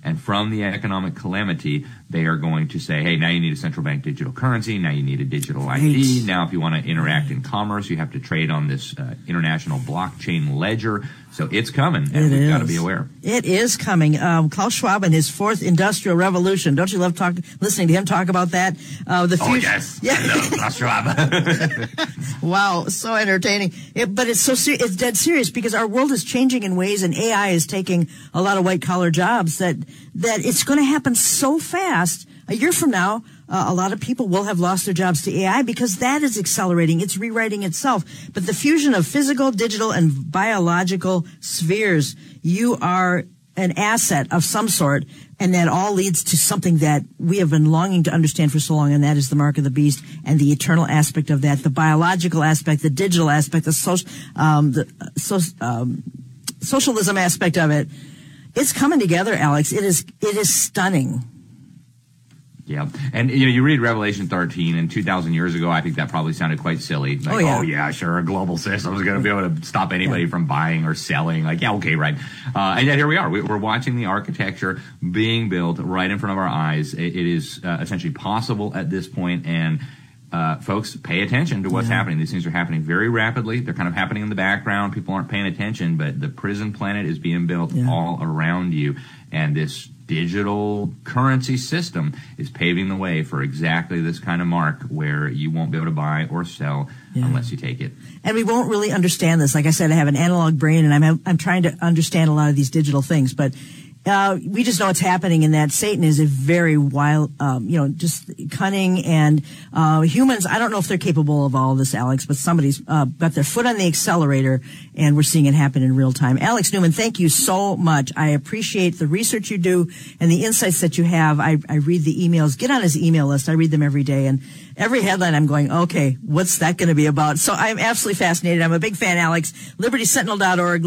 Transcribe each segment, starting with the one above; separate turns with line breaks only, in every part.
And from the economic calamity, they are going to say, hey, now you need a central bank digital currency. Now you need a digital ID. Now if you want to interact in commerce, you have to trade on this international blockchain ledger. So it's coming, and we've got to be aware.
It is coming. Klaus Schwab and his fourth industrial revolution. Don't you love listening to him talk about that?
Yes. Yeah. I love Klaus Schwab.
Wow, so entertaining. But it's it's dead serious, because our world is changing in ways, and AI is taking a lot of white-collar jobs that it's going to happen so fast. A year from now, a lot of people will have lost their jobs to AI, because that is accelerating. It's rewriting itself. But the fusion of physical, digital, and biological spheres, you are an asset of some sort, and that all leads to something that we have been longing to understand for so long, and that is the mark of the beast and the eternal aspect of that, the biological aspect, the digital aspect, the socialism aspect of it. It's coming together, Alex. It is stunning.
Yeah. And, you read Revelation 13, and 2,000 years ago, I think that probably sounded quite silly. Like, oh yeah, sure, a global system is going to be able to stop anybody from buying or selling. Like, yeah, okay, right. And yet here we are. We're watching the architecture being built right in front of our eyes. It is essentially possible at this point, and folks, pay attention to what's happening. These things are happening very rapidly. They're kind of happening in the background. People aren't paying attention, but the prison planet is being built all around you, and this digital currency system is paving the way for exactly this kind of mark, where you won't be able to buy or sell unless you take it. And we won't really understand this. Like I said, I have an analog brain, and I'm trying to understand a lot of these digital things, but we just know it's happening, and that Satan is a very wild, just cunning, and humans, I don't know if they're capable of all of this, Alex, but somebody's got their foot on the accelerator, and we're seeing it happen in real time. Alex Newman, thank you so much. I appreciate the research you do and the insights that you have. I read the emails. Get on his email list. I read them every day, and every headline I'm going, okay, what's that going to be about? So I'm absolutely fascinated. I'm a big fan, Alex. LibertySentinel.org,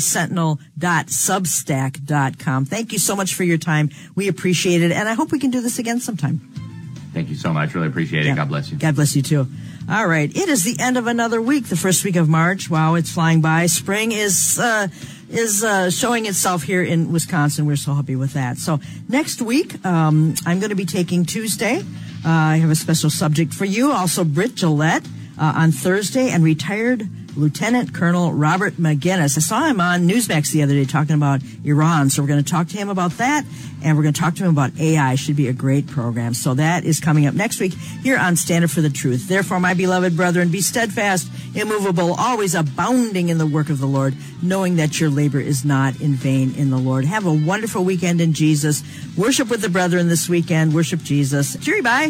LibertySentinel.substack.com. Thank you so much for your time. We appreciate it, and I hope we can do this again sometime. Thank you so much. Really appreciate it. God bless you. God bless you, too. All right. It is the end of another week, the first week of March. Wow, it's flying by. Spring is showing itself here in Wisconsin. We're so happy with that. So next week, I'm going to be taking Tuesday. I have a special subject for you. Also, Britt Gillette on Thursday, and retired Lieutenant Colonel Robert McGinnis. I saw him on Newsmax the other day talking about Iran, so we're going to talk to him about that, and we're going to talk to him about AI. Should be a great program. So that is coming up next week here on Stand Up for the Truth. Therefore, my beloved brethren, be steadfast, immovable, always abounding in the work of the Lord, knowing that your labor is not in vain in the Lord. Have a wonderful weekend in Jesus. Worship with the brethren this weekend. Worship Jesus. Cheery, bye.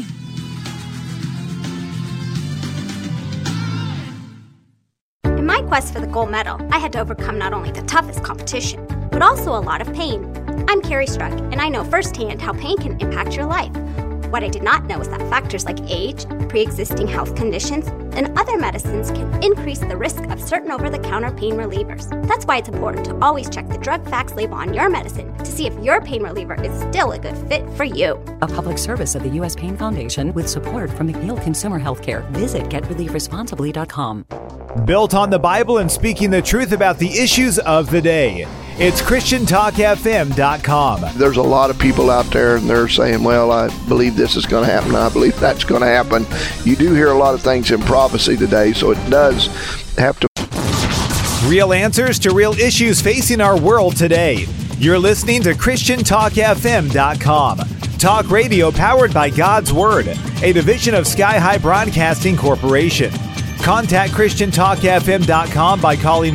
In my quest for the gold medal, I had to overcome not only the toughest competition, but also a lot of pain. I'm Carrie Struck, and I know firsthand how pain can impact your life. What I did not know is that factors like age, pre-existing health conditions, and other medicines can increase the risk of certain over-the-counter pain relievers. That's why it's important to always check the drug facts label on your medicine to see if your pain reliever is still a good fit for you.
A public service of the U.S. Pain Foundation with support from McNeil Consumer Healthcare. Visit GetReliefResponsibly.com.
Built on the Bible and speaking the truth about the issues of the day. It's ChristianTalkFM.com.
There's a lot of people out there, and they're saying, well, I believe this is going to happen. I believe that's going to happen. You do hear a lot of things in prophecy today, so it does have to.
Real answers to real issues facing our world today. You're listening to ChristianTalkFM.com. Talk radio powered by God's Word, a division of Sky High Broadcasting Corporation. Contact ChristianTalkFM.com by calling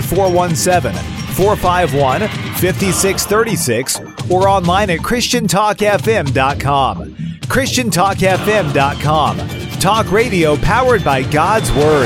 417-451-5636 or online at ChristianTalkFM.com. ChristianTalkFM.com. Talk radio powered by God's Word.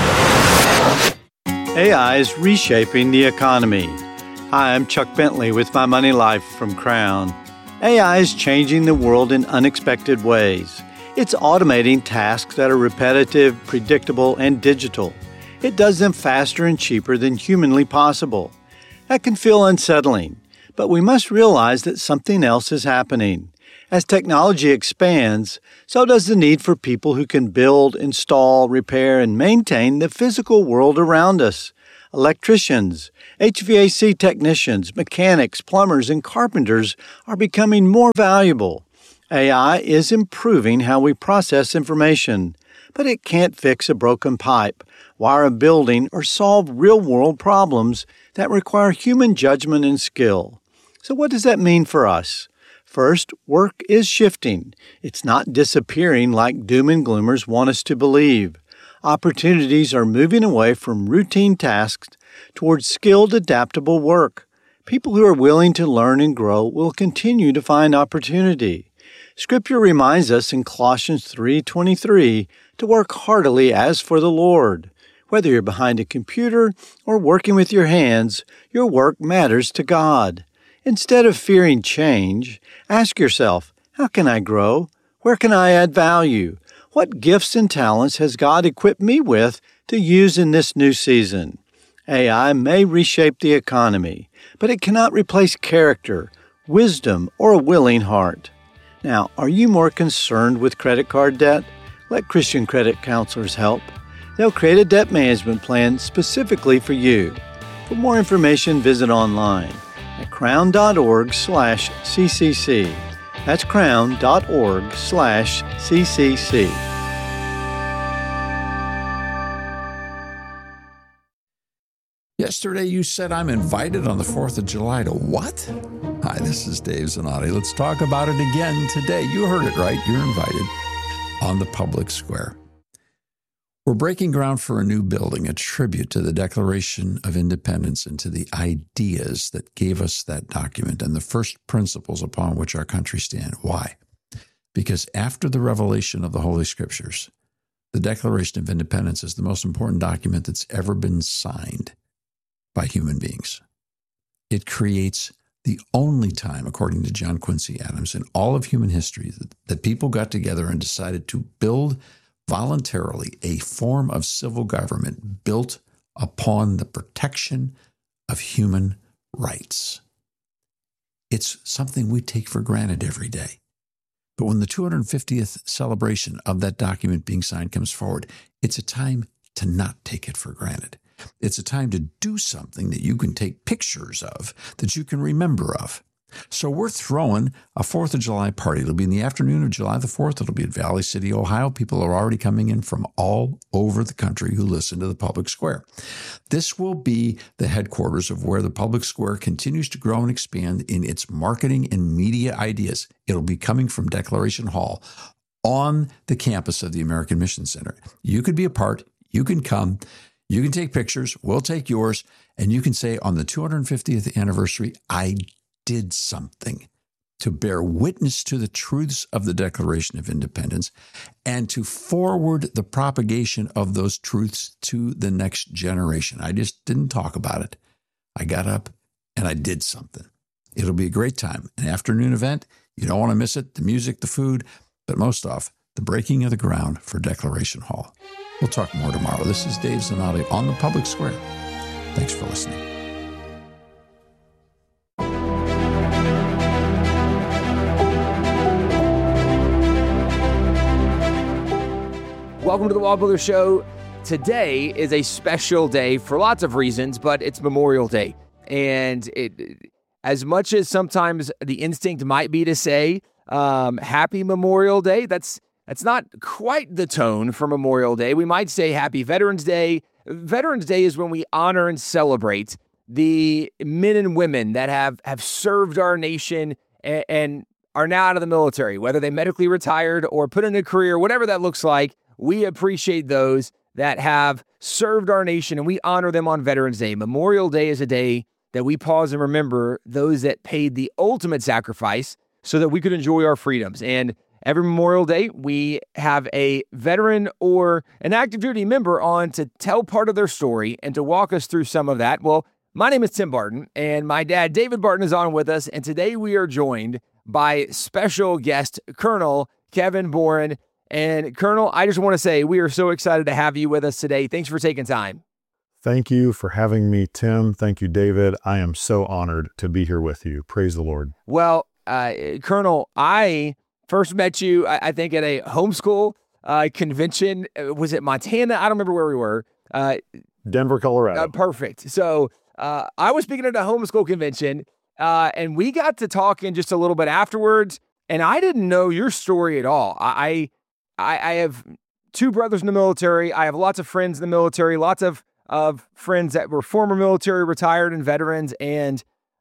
AI is reshaping the economy. Hi, I'm Chuck Bentley with My Money Life from Crown. AI is changing the world in unexpected ways. It's automating tasks that are repetitive, predictable, and digital. It does them faster and cheaper than humanly possible. That can feel unsettling, but we must realize that something else is happening. As technology expands, so does the need for people who can build, install, repair, and maintain the physical world around us. Electricians, HVAC technicians, mechanics, plumbers, and carpenters are becoming more valuable. AI is improving how we process information, but it can't fix a broken pipe, wire a building, or solve real-world problems that require human judgment and skill. So what does that mean for us? First, work is shifting. It's not disappearing like doom and gloomers want us to believe. Opportunities are moving away from routine tasks towards skilled, adaptable work. People who are willing to learn and grow will continue to find opportunity. Scripture reminds us in Colossians 3:23 to work heartily as for the Lord. Whether you're behind a computer or working with your hands, your work matters to God. Instead of fearing change, ask yourself, how can I grow? Where can I add value? What gifts and talents has God equipped me with to use in this new season? AI may reshape the economy, but it cannot replace character, wisdom, or a willing heart. Now, are you more concerned with credit card debt? Let Christian credit counselors help. They'll create a debt management plan specifically for you. For more information, visit online at crown.org/CCC. That's crown.org/CCC.
Yesterday you said I'm invited on the 4th of July to what? Hi, this is Dave Zanotti. Let's talk about it again today. You heard it right. You're invited on the public square. We're breaking ground for a new building, a tribute to the Declaration of Independence and to the ideas that gave us that document and the first principles upon which our country stands. Why? Because after the revelation of the Holy Scriptures, the Declaration of Independence is the most important document that's ever been signed by human beings. It creates the only time, according to John Quincy Adams, in all of human history that people got together and decided to build voluntarily a form of civil government built upon the protection of human rights. It's something we take for granted every day. But when the 250th celebration of that document being signed comes forward, it's a time to not take it for granted. It's a time to do something that you can take pictures of, that you can remember of. So we're throwing a 4th of July party. It'll be in the afternoon of July the 4th. It'll be at Valley City, Ohio. People are already coming in from all over the country who listen to the public square. This will be the headquarters of where the public square continues to grow and expand in its marketing and media ideas. It'll be coming from Declaration Hall on the campus of the American Mission Center. You could be a part. You can come. You can take pictures. We'll take yours. And you can say on the 250th anniversary, I did something to bear witness to the truths of the Declaration of Independence and to forward the propagation of those truths to the next generation. I just didn't talk about it. I got up and I did something. It'll be a great time, an afternoon event. You don't want to miss it. The music, the food, but most off, the breaking of the ground for Declaration Hall. We'll talk more tomorrow. This is Dave Zanotti on the Public Square. Thanks for listening.
Welcome to the Wall Builder Show. Today is a special day for lots of reasons, but it's Memorial Day. And as much as sometimes the instinct might be to say, Happy Memorial Day, that's not quite the tone for Memorial Day. We might say Happy Veterans Day. Veterans Day is when we honor and celebrate the men and women that have served our nation and are now out of the military, whether they medically retired or put in a career, whatever that looks like. We appreciate those that have served our nation, and we honor them on Veterans Day. Memorial Day is a day that we pause and remember those that paid the ultimate sacrifice so that we could enjoy our freedoms. And every Memorial Day, we have a veteran or an active duty member on to tell part of their story and to walk us through some of that. Well, my name is Tim Barton, and my dad, David Barton, is on with us. And today we are joined by special guest, Colonel Kevin Boren. And Colonel, I just want to say we are so excited to have you with us today. Thanks for taking time.
Thank you for having me, Tim. Thank you, David. I am so honored to be here with you. Praise the Lord.
Well, Colonel, I first met you, I think, at a homeschool convention. Was it Montana? I don't remember where we were.
Denver, Colorado.
Perfect. So I was speaking at a homeschool convention, and we got to talking just a little bit afterwards, and I didn't know your story at all. I have two brothers in the military. I have lots of friends in the military, lots of friends that were former military, retired, and veterans, and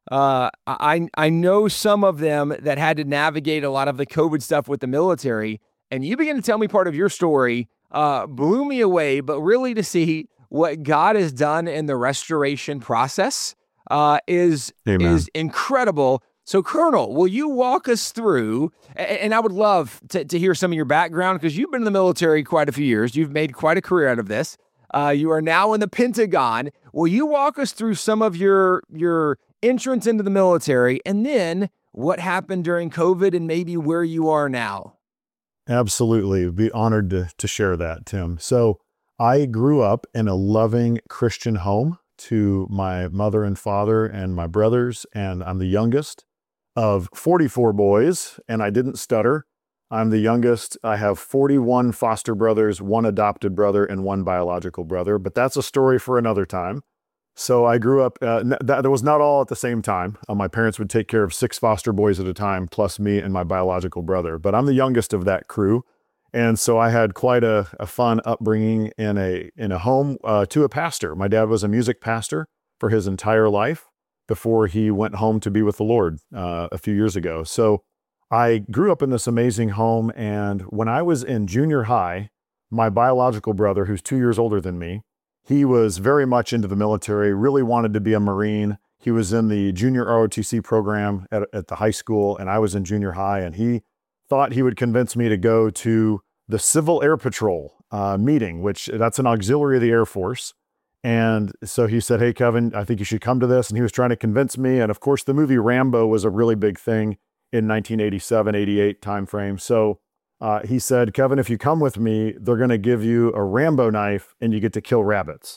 I know some of them that had to navigate a lot of the COVID stuff with the military, and you begin to tell me part of your story, blew me away, but really to see what God has done in the restoration process is incredible. So, Colonel, will you walk us through, and I would love to hear some of your background, because you've been in the military quite a few years. You've made quite a career out of this. You are now in the Pentagon. Will you walk us through some of your entrance into the military, and then what happened during COVID and maybe where you are now?
Absolutely. I'd be honored to share that, Tim. So I grew up in a loving Christian home to my mother and father and my brothers, and I'm the youngest of 44 boys, and I didn't stutter. I'm the youngest. I have 41 foster brothers, one adopted brother, and one biological brother, but that's a story for another time. So I grew up, that was not all at the same time. My parents would take care of 6 foster boys at a time, plus me and my biological brother, but I'm the youngest of that crew. And so I had quite a fun upbringing in a home to a pastor. My dad was a music pastor for his entire life before he went home to be with the Lord a few years ago. So I grew up in this amazing home. And when I was in junior high, my biological brother, who's 2 years older than me, he was very much into the military, really wanted to be a Marine. He was in the junior ROTC program at the high school, and I was in junior high, and he thought he would convince me to go to the Civil Air Patrol meeting, which that's an auxiliary of the Air Force. And so he said, "Hey, Kevin, I think you should come to this." And he was trying to convince me. And of course, the movie Rambo was a really big thing in 1987, 88 timeframe. So he said, "Kevin, if you come with me, they're going to give you a Rambo knife and you get to kill rabbits."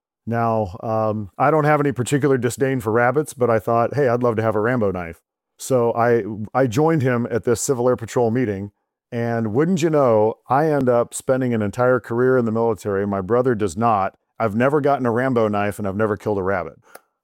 Now, I don't have any particular disdain for rabbits, but I thought, hey, I'd love to have a Rambo knife. So I joined him at this Civil Air Patrol meeting. And wouldn't you know, I end up spending an entire career in the military. My brother does not. I've never gotten a Rambo knife, and I've never killed a rabbit.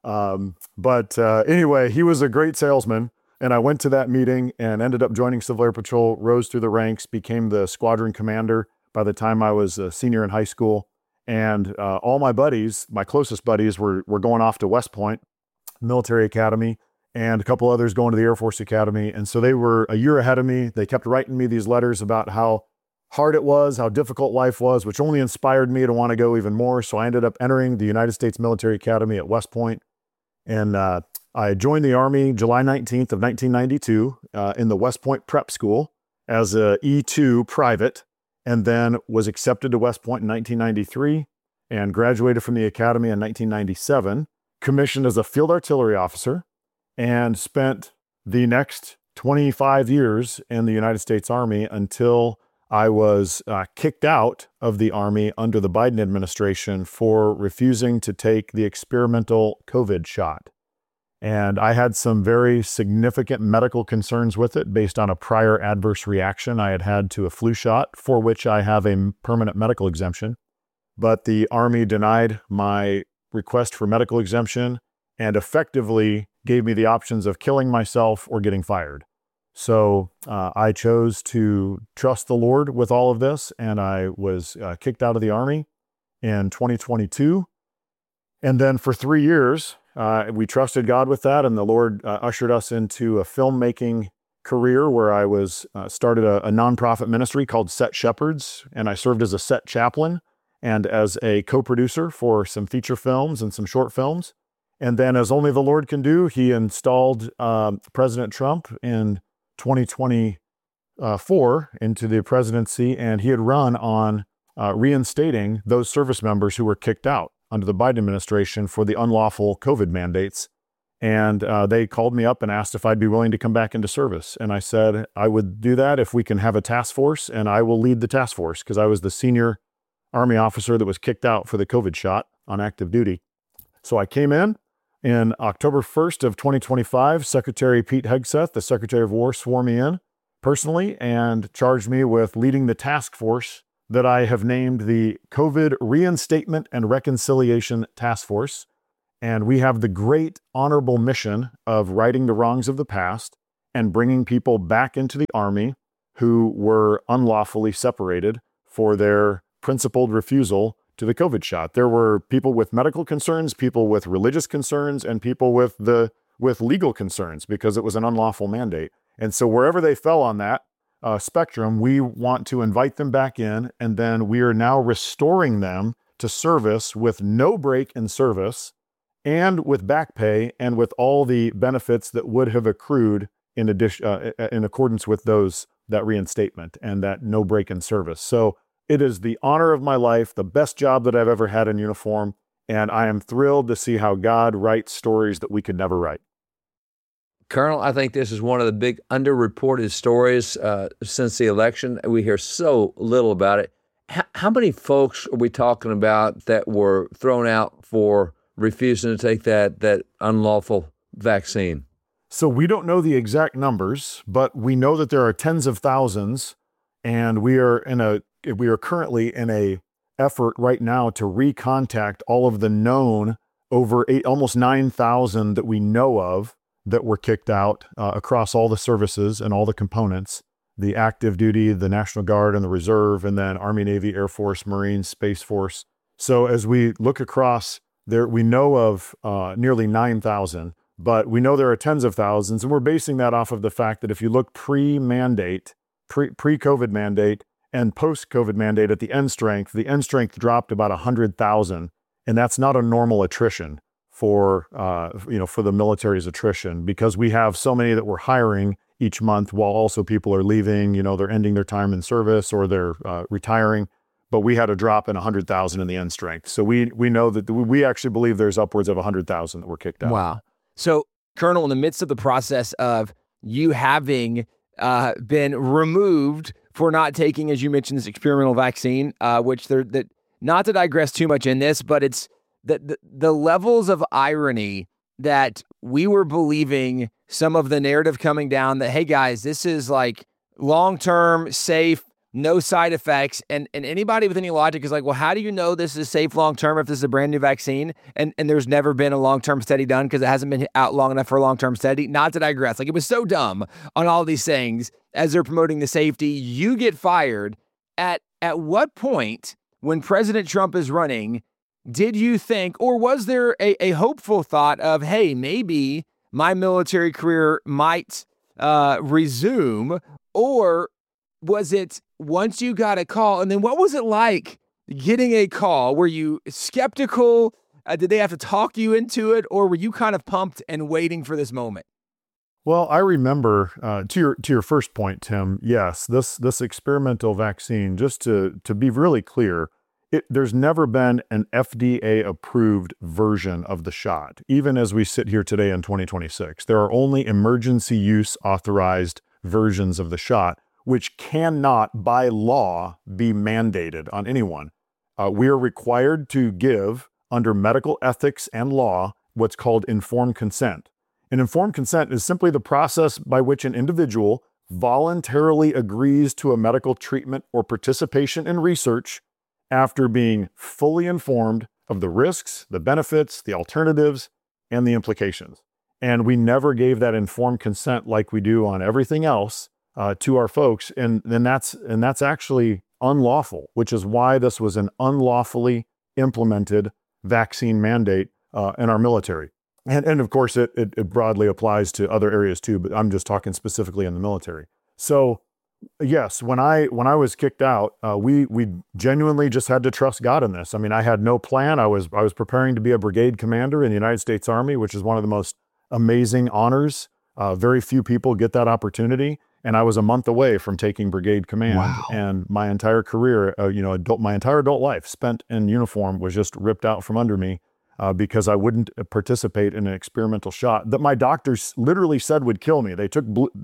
But anyway, he was a great salesman. And I went to that meeting and ended up joining Civil Air Patrol, rose through the ranks, became the squadron commander by the time I was a senior in high school. And all my buddies, my closest buddies, were going off to West Point Military Academy, and a couple others going to the Air Force Academy. And so they were a year ahead of me. They kept writing me these letters about how hard it was, how difficult life was, which only inspired me to want to go even more. So I ended up entering the United States Military Academy at West Point. And I joined the Army July 19th of 1992 in the West Point Prep School as a E2 private, and then was accepted to West Point in 1993 and graduated from the Academy in 1997, commissioned as a field artillery officer, and spent the next 25 years in the United States Army until I was kicked out of the Army under the Biden administration for refusing to take the experimental COVID shot. And I had some very significant medical concerns with it based on a prior adverse reaction I had had to a flu shot, for which I have a permanent medical exemption. But the Army denied my request for medical exemption and effectively gave me the options of killing myself or getting fired. So I chose to trust the Lord with all of this, and I was kicked out of the Army in 2022. And then for 3 years, we trusted God with that, and the Lord ushered us into a filmmaking career where I was started a nonprofit ministry called Set Shepherds, and I served as a set chaplain and as a co-producer for some feature films and some short films. And then, as only the Lord can do, he installed President Trump in 2024 into the presidency, and he had run on reinstating those service members who were kicked out under the Biden administration for the unlawful COVID mandates. And they called me up and asked if I'd be willing to come back into service. And I said, I would do that if we can have a task force, and I will lead the task force, because I was the senior Army officer that was kicked out for the COVID shot on active duty. So I came in October 1st of 2025, Secretary Pete Hegseth, the Secretary of War, swore me in personally and charged me with leading the task force that I have named the COVID Reinstatement and Reconciliation Task Force. And we have the great honorable mission of righting the wrongs of the past and bringing people back into the Army who were unlawfully separated for their principled refusal to the COVID shot. There were people with medical concerns, people with religious concerns, and people with legal concerns because it was an unlawful mandate. And so wherever they fell on that spectrum, we want to invite them back in, and then we are now restoring them to service with no break in service and with back pay and with all the benefits that would have accrued in addition, in accordance with that reinstatement and that no break in service. So it is the honor of my life, the best job that I've ever had in uniform, and I am thrilled to see how God writes stories that we could never write.
Colonel, I think this is one of the big underreported stories since the election. We hear so little about it. How many folks are we talking about that were thrown out for refusing to take that unlawful vaccine?
So we don't know the exact numbers, but we know that there are tens of thousands, and we are currently in a effort right now to recontact all of the known almost 9,000 that we know of that were kicked out across all the services and all the components, the active duty, the National Guard and the Reserve, and then Army, Navy, Air Force, Marines, Space Force. So as we look across there, we know of nearly 9,000, but we know there are tens of thousands, and we're basing that off of the fact that if you look pre-COVID mandate and post-COVID mandate at the end strength dropped about 100,000, and that's not a normal attrition for the military's attrition, because we have so many that we're hiring each month while also people are leaving, they're ending their time in service or they're retiring. But we had a drop in 100,000 in the end strength. So we know that we actually believe there's upwards of 100,000 that were kicked out.
Wow. So, Colonel, in the midst of the process of you having been removed for not taking, as you mentioned, this experimental vaccine, not to digress too much in this, but it's the levels of irony that we were believing some of the narrative coming down that, hey guys, this is like long-term, safe, no side effects. And anybody with any logic is like, well, how do you know this is safe long-term if this is a brand new vaccine? And there's never been a long-term study done because it hasn't been out long enough for a long-term study. Not to digress. Like, it was so dumb on all these things as they're promoting the safety. You get fired. At what point when President Trump is running, did you think, or was there a hopeful thought of, hey, maybe my military career might resume? Or was it once you got a call? And then what was it like getting a call? Were you skeptical? Did they have to talk you into it? Or were you kind of pumped and waiting for this moment?
Well, I remember to your first point, Tim, yes, this experimental vaccine, just to be really clear, there's never been an FDA-approved version of the shot, even as we sit here today in 2026. There are only emergency use authorized versions of the shot, which cannot, by law, be mandated on anyone. We are required to give, under medical ethics and law, what's called informed consent. And informed consent is simply the process by which an individual voluntarily agrees to a medical treatment or participation in research after being fully informed of the risks, the benefits, the alternatives, and the implications. And we never gave that informed consent like we do on everything else to our folks, and that's actually unlawful, which is why this was an unlawfully implemented vaccine mandate in our military. And of course, it broadly applies to other areas too, but I'm just talking specifically in the military. So yes, when I was kicked out, we genuinely just had to trust God in this. I mean, I had no plan. I was preparing to be a brigade commander in the United States Army, which is one of the most amazing honors. Very few people get that opportunity. And I was a month away from taking brigade command. Wow. And my entire career, my entire adult life spent in uniform was just ripped out from under me because I wouldn't participate in an experimental shot that my doctors literally said would kill me. They took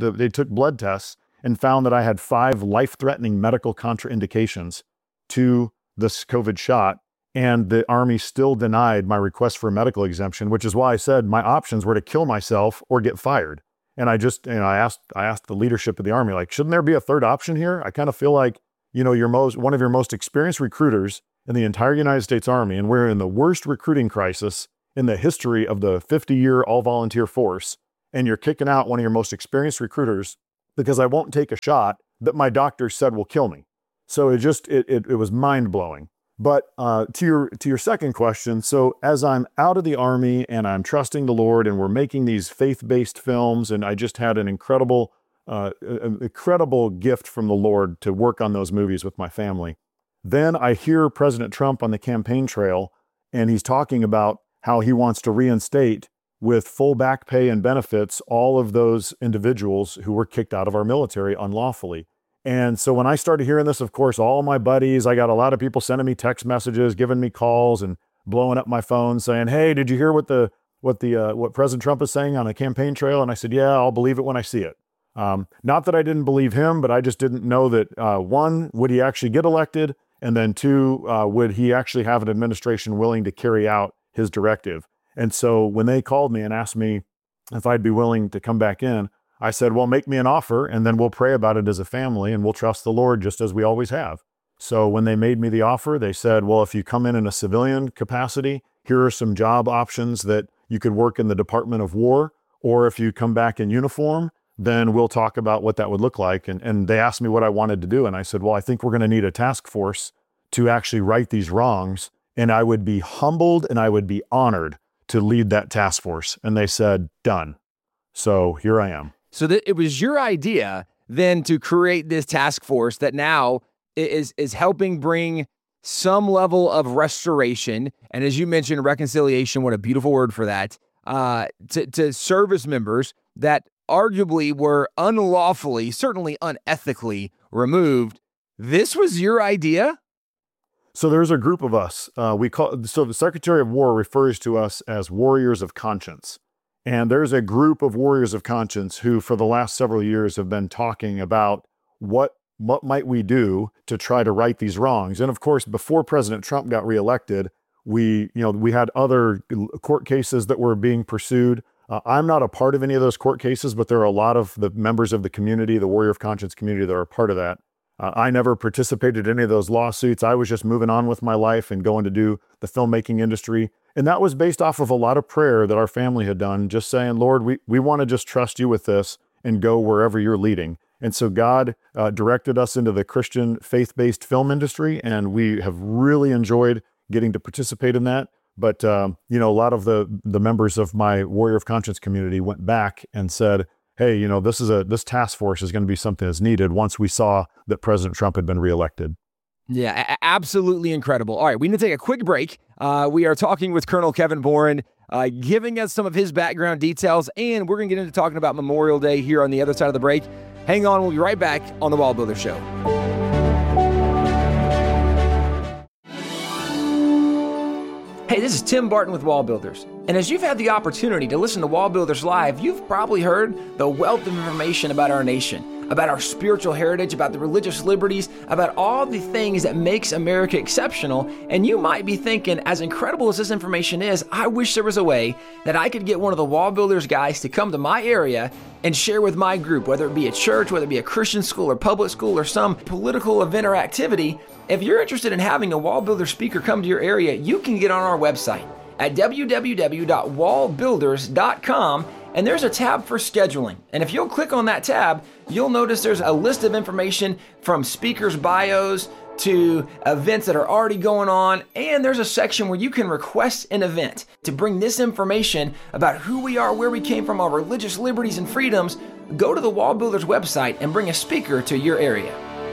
blood tests and found that I had 5 life-threatening medical contraindications to this COVID shot. And the Army still denied my request for a medical exemption, which is why I said my options were to kill myself or get fired. And I asked the leadership of the Army, like, shouldn't there be a third option here? I kind of feel like, one of your most experienced recruiters in the entire United States Army, and we're in the worst recruiting crisis in the history of the 50-year all-volunteer force, and you're kicking out one of your most experienced recruiters because I won't take a shot that my doctor said will kill me. So it was mind-blowing. But to your second question, so as I'm out of the Army and I'm trusting the Lord and we're making these faith-based films, and I just had an incredible gift from the Lord to work on those movies with my family. Then I hear President Trump on the campaign trail, and he's talking about how he wants to reinstate with full back pay and benefits all of those individuals who were kicked out of our military unlawfully. And so when I started hearing this, of course, all my buddies, I got a lot of people sending me text messages, giving me calls, and blowing up my phone saying, "Hey, did you hear what President Trump is saying on a campaign trail?" And I said, "Yeah, I'll believe it when I see it." Not that I didn't believe him, but I just didn't know that, one, would he actually get elected? And then two, would he actually have an administration willing to carry out his directive? And so when they called me and asked me if I'd be willing to come back in, I said, well, make me an offer, and then we'll pray about it as a family, and we'll trust the Lord just as we always have. So when they made me the offer, they said, well, if you come in a civilian capacity, here are some job options that you could work in the Department of War, or if you come back in uniform, then we'll talk about what that would look like. And they asked me what I wanted to do. And I said, well, I think we're going to need a task force to actually right these wrongs. And I would be humbled and I would be honored to lead that task force. And they said, done. So here I am.
So it was your idea then to create this task force that now is helping bring some level of restoration. And as you mentioned, reconciliation, what a beautiful word for that, to service members that arguably were unlawfully, certainly unethically removed. This was your idea?
So there's a group of us. So the Secretary of War refers to us as warriors of conscience. And there's a group of warriors of conscience who for the last several years have been talking about what might we do to try to right these wrongs. And of course, before President Trump got reelected, we had other court cases that were being pursued. I'm not a part of any of those court cases, but there are a lot of the members of the community, the Warrior of Conscience community, that are a part of that. I never participated in any of those lawsuits. I was just moving on with my life and going to do the filmmaking industry. And that was based off of a lot of prayer that our family had done, just saying, Lord, we want to just trust you with this and go wherever you're leading. And so God directed us into the Christian faith-based film industry, and we have really enjoyed getting to participate in that. But, a lot of the members of my Warrior of Conscience community went back and said, hey, this task force is going to be something that's needed once we saw that President Trump had been reelected.
Yeah, absolutely incredible. All right, we need to take a quick break. We are talking with Colonel Kevin Boren, giving us some of his background details, and we're going to get into talking about Memorial Day here on the other side of the break. Hang on, we'll be right back on The Wall Builder Show. Hey, this is Tim Barton with Wall Builders. And as you've had the opportunity to listen to Wall Builders Live, you've probably heard the wealth of information about our nation, about our spiritual heritage, about the religious liberties, about all the things that makes America exceptional. And you might be thinking, as incredible as this information is, I wish there was a way that I could get one of the Wall Builders guys to come to my area and share with my group, whether it be a church, whether it be a Christian school or public school or some political event or activity. If you're interested in having a Wall Builder speaker come to your area, you can get on our website at www.wallbuilders.com, and there's a tab for scheduling. And if you'll click on that tab, you'll notice there's a list of information from speakers' bios to events that are already going on, and there's a section where you can request an event to bring this information about who we are, where we came from, our religious liberties and freedoms. Go to the Wall Builders website and bring a speaker to your area.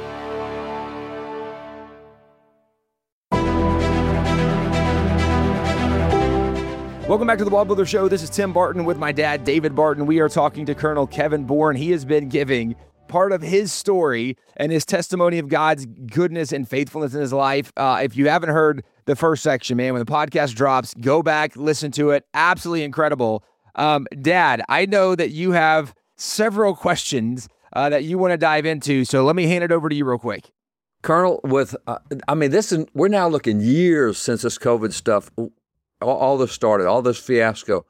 Welcome back to the Wall Builder Show. This is Tim Barton with my dad, David Barton. We are talking to Colonel Kevin Boren. He has been giving part of his story and his testimony of God's goodness and faithfulness in his life. If you haven't heard the first section, man, when the podcast drops, go back, listen to it. Absolutely incredible. Dad, I know that you have several questions that you want to dive into, so let me hand it over to you real quick.
Colonel, we're now looking years since this COVID stuff all this started, all this fiasco.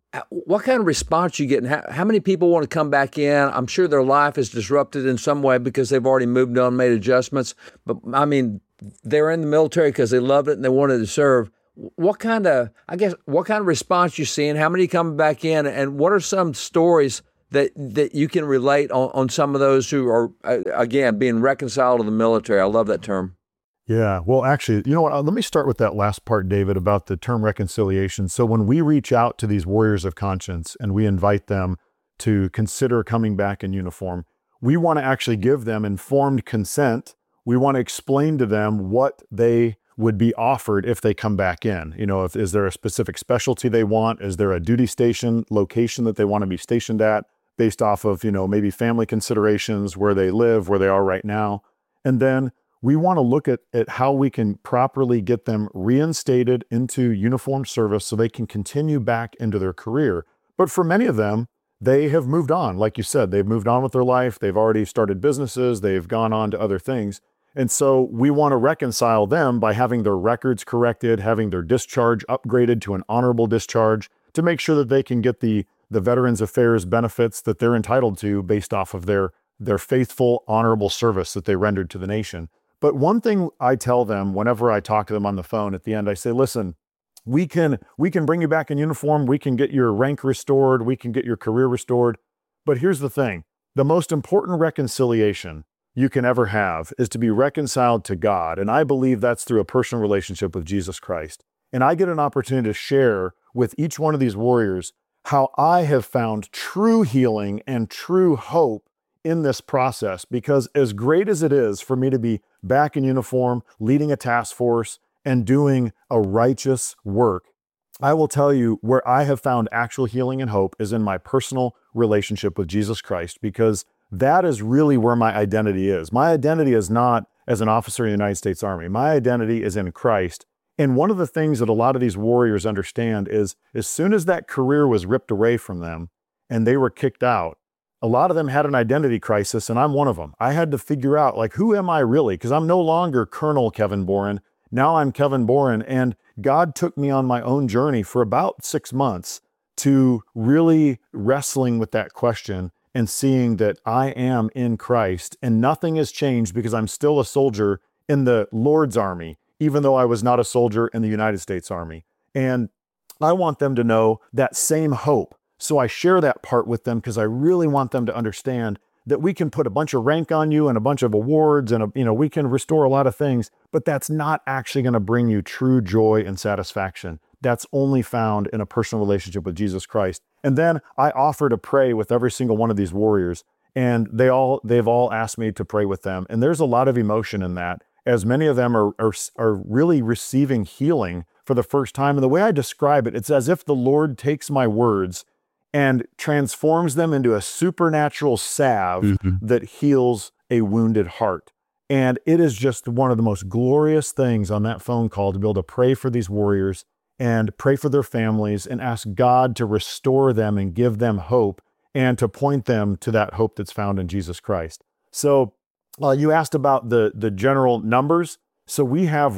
what kind of response you get, and how many people want to come back in? I'm sure their life is disrupted in some way because they've already moved on, made adjustments. But I mean, they're in the military because they loved it and they wanted to serve. What kind of response you seeing? How many coming back in? And what are some stories that you can relate on some of those who are, again, being reconciled to the military? I love that term.
Yeah, well, actually, you know what? Let me start with that last part, David, about the term reconciliation. So when we reach out to these warriors of conscience and we invite them to consider coming back in uniform, we want to actually give them informed consent. We want to explain to them what they would be offered if they come back in. You know, is there a specific specialty they want? Is there a duty station location that they want to be stationed at based off of, you know, maybe family considerations, where they live, where they are right now? And then we want to look at how we can properly get them reinstated into uniform service so they can continue back into their career. But for many of them, they have moved on. Like you said, they've moved on with their life. They've already started businesses. They've gone on to other things. And so we want to reconcile them by having their records corrected, having their discharge upgraded to an honorable discharge to make sure that they can get the Veterans Affairs benefits that they're entitled to based off of their faithful, honorable service that they rendered to the nation. But one thing I tell them whenever I talk to them on the phone at the end, I say, listen, we can bring you back in uniform. We can get your rank restored. We can get your career restored. But here's the thing. The most important reconciliation you can ever have is to be reconciled to God. And I believe that's through a personal relationship with Jesus Christ. And I get an opportunity to share with each one of these warriors how I have found true healing and true hope in this process, because as great as it is for me to be back in uniform, leading a task force and doing a righteous work, I will tell you where I have found actual healing and hope is in my personal relationship with Jesus Christ, because that is really where my identity is. My identity is not as an officer in the United States Army. My identity is in Christ. And one of the things that a lot of these warriors understand is as soon as that career was ripped away from them and they were kicked out, a lot of them had an identity crisis, and I'm one of them. I had to figure out, like, who am I really? Because I'm no longer Colonel Kevin Boren. Now I'm Kevin Boren, and God took me on my own journey for about 6 months to really wrestling with that question and seeing that I am in Christ, and nothing has changed because I'm still a soldier in the Lord's army, even though I was not a soldier in the United States Army. And I want them to know that same hope. So I share that part with them because I really want them to understand that we can put a bunch of rank on you and a bunch of awards and, we can restore a lot of things, but that's not actually going to bring you true joy and satisfaction. That's only found in a personal relationship with Jesus Christ. And then I offer to pray with every single one of these warriors, and they've all asked me to pray with them. And there's a lot of emotion in that, as many of them are really receiving healing for the first time. And the way I describe it, it's as if the Lord takes my words and transforms them into a supernatural salve that heals a wounded heart. And it is just one of the most glorious things on that phone call to be able to pray for these warriors and pray for their families and ask God to restore them and give them hope and to point them to that hope that's found in Jesus Christ. So you asked about the general numbers. So we have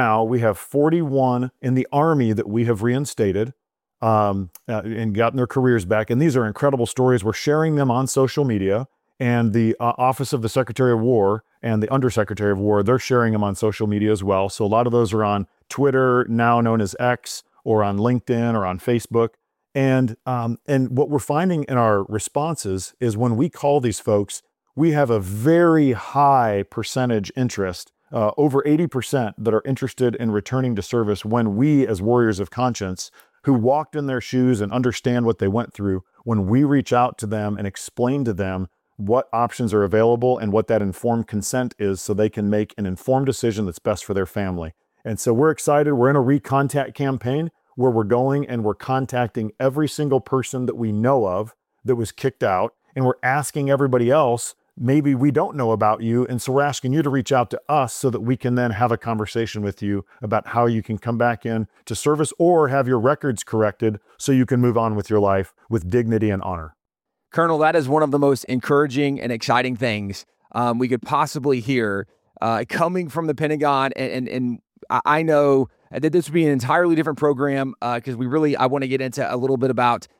41 in the Army that we have reinstated. And gotten their careers back. And these are incredible stories. We're sharing them on social media, and the Office of the Secretary of War and the Undersecretary of War, they're sharing them on social media as well. So a lot of those are on Twitter, now known as X, or on LinkedIn or on Facebook. And what we're finding in our responses is when we call these folks, we have a very high percentage interest, over 80% that are interested in returning to service when we, as warriors of conscience, who walked in their shoes and understand what they went through, when we reach out to them and explain to them what options are available and what that informed consent is so they can make an informed decision that's best for their family. And so we're excited. We're in a recontact campaign where we're going and we're contacting every single person that we know of that was kicked out, and we're asking everybody else, maybe we don't know about you, and so we're asking you to reach out to us so that we can then have a conversation with you about how you can come back in to service or have your records corrected so you can move on with your life with dignity and honor.
Colonel, that is one of the most encouraging and exciting things we could possibly hear coming from the Pentagon. And I know that this would be an entirely different program because I want to get into a little bit about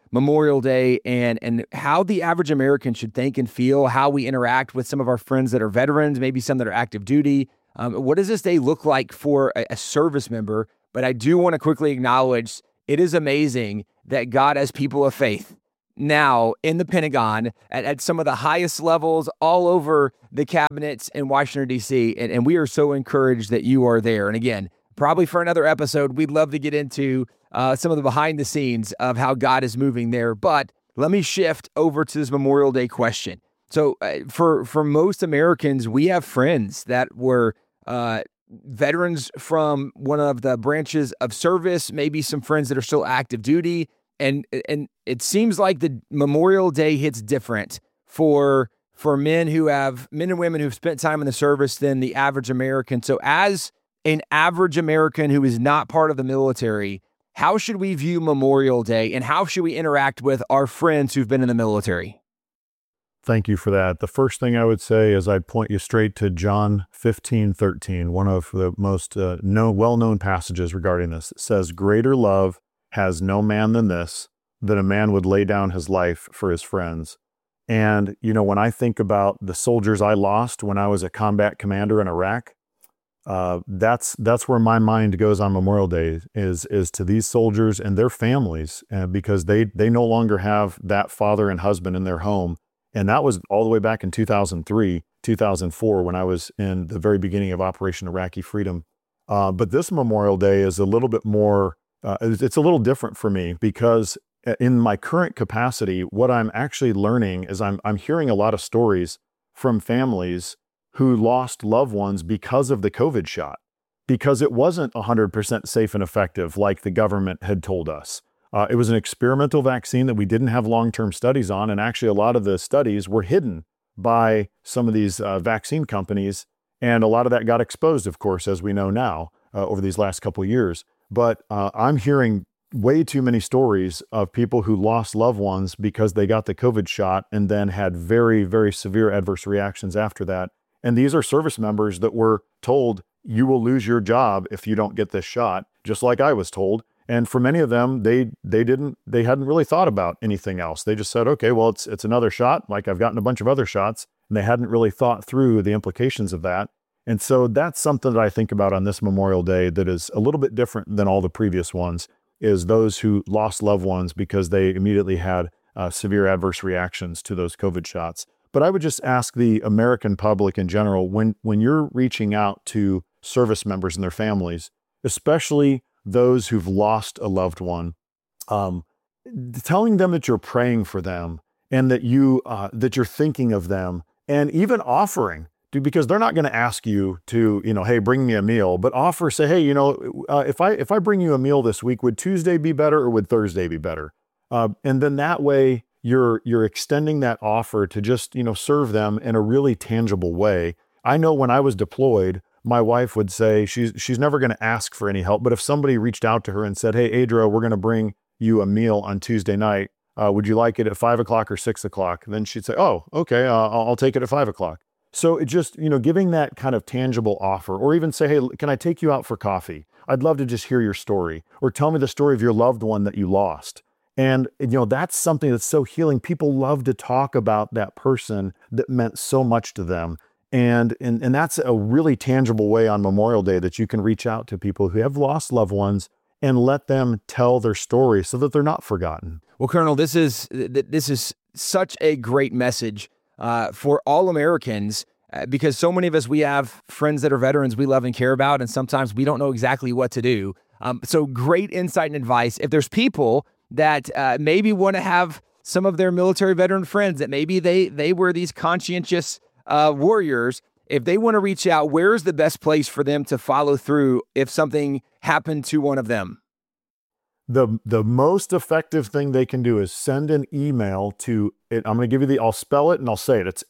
Memorial Day and how the average American should think and feel, how we interact with some of our friends that are veterans, maybe some that are active duty. What does this day look like for a service member? But I do want to quickly acknowledge it is amazing that God has people of faith now in the Pentagon at some of the highest levels all over the cabinets in Washington, D.C. And we are so encouraged that you are there. And again, probably for another episode, we'd love to get into some of the behind the scenes of how God is moving there. But let me shift over to this Memorial Day question. So for most Americans, we have friends that were veterans from one of the branches of service, maybe some friends that are still active duty. And it seems like the Memorial Day hits different for men and women who've spent time in the service than the average American. So as an average American who is not part of the military, how should we view Memorial Day and how should we interact with our friends who've been in the military?
Thank you for that. The first thing I would say is I'd point you straight to John 15:13, one of the most well-known passages regarding this. It says, "Greater love has no man than this, that a man would lay down his life for his friends." And, when I think about the soldiers I lost when I was a combat commander in Iraq, that's where my mind goes on Memorial Day is to these soldiers and their families, because they no longer have that father and husband in their home. And that was all the way back in 2003, 2004, when I was in the very beginning of Operation Iraqi Freedom. But this Memorial Day is a little bit more, it's a little different for me, because in my current capacity, what I'm actually learning is I'm hearing a lot of stories from families who lost loved ones because of the COVID shot, because it wasn't 100% safe and effective like the government had told us. It was an experimental vaccine that we didn't have long-term studies on, and actually a lot of the studies were hidden by some of these vaccine companies, and a lot of that got exposed, of course, as we know now, over these last couple of years. But I'm hearing way too many stories of people who lost loved ones because they got the COVID shot and then had very, very severe adverse reactions after that. And these are service members that were told, you will lose your job if you don't get this shot, just like I was told. And for many of them, they hadn't really thought about anything else. They just said, okay, well, it's another shot, like I've gotten a bunch of other shots, and they hadn't really thought through the implications of that. And so that's something that I think about on this Memorial Day that is a little bit different than all the previous ones, is those who lost loved ones because they immediately had severe adverse reactions to those COVID shots. But I would just ask the American public in general, when you're reaching out to service members and their families, especially those who've lost a loved one, telling them that you're praying for them and that you're thinking of them, and even offering, because they're not going to ask you to, hey, bring me a meal, but offer, say, hey, if I bring you a meal this week, would Tuesday be better or would Thursday be better? And then that way you're extending that offer to just, serve them in a really tangible way. I know when I was deployed, my wife would say she's never going to ask for any help, but if somebody reached out to her and said, hey, Adria, we're going to bring you a meal on Tuesday night, would you like it at 5 o'clock or 6 o'clock? Then she'd say, oh, okay, I'll take it at 5 o'clock. So it just, giving that kind of tangible offer, or even say, hey, can I take you out for coffee? I'd love to just hear your story, or tell me the story of your loved one that you lost. And, that's something that's so healing. People love to talk about that person that meant so much to them. And that's a really tangible way on Memorial Day that you can reach out to people who have lost loved ones and let them tell their story so that they're not forgotten.
Well, Colonel, this is such a great message for all Americans, because so many of us, we have friends that are veterans we love and care about, and sometimes we don't know exactly what to do. So great insight and advice. If there's people that maybe want to have some of their military veteran friends that maybe they were these conscientious warriors, if they want to reach out, where's the best place for them to follow through if something happened to one of them?
The most effective thing they can do is send an email to it. I'm going to give you I'll spell it and I'll say it. It's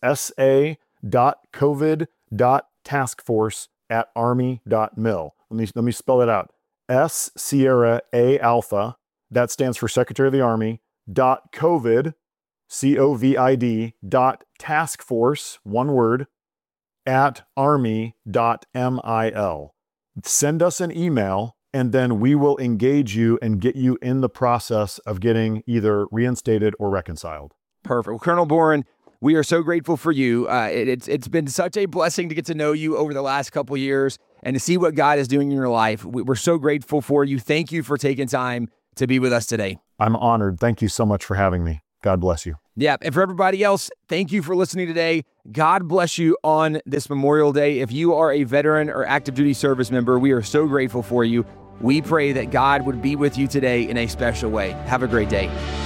sa.covid.taskforce@army.mil. Let me spell it out. S Sierra A Alpha, that stands for Secretary of the Army, .covid, COVID, .taskforce, one word, @army.mil. Send us an email and then we will engage you and get you in the process of getting either reinstated or reconciled.
Perfect. Well, Colonel Boren, we are so grateful for you. It's been such a blessing to get to know you over the last couple of years and to see what God is doing in your life. We're so grateful for you. Thank you for taking time to be with us today.
I'm honored. Thank you so much for having me. God bless you.
Yeah, and for everybody else, thank you for listening today. God bless you on this Memorial Day. If you are a veteran or active duty service member, we are so grateful for you. We pray that God would be with you today in a special way. Have a great day.